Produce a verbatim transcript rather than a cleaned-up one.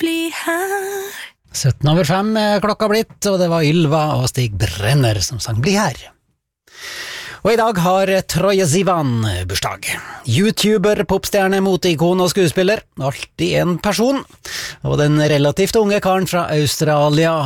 bli her. sytten over fem er klokka blitt, og det var Ylva og Stig Brenner som sang Bli her. Og i dag har Troye Sivan bursdag. YouTuber, popstjerne, moteikon og skuespiller. Alltid en person. Og den relativt unge karen fra Australia